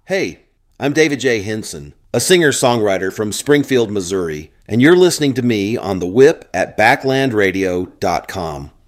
Hey, I'm David J. Henson, a singer-songwriter from Springfield, Missouri, and you're listening to me on The Whip at BacklandRadio.com.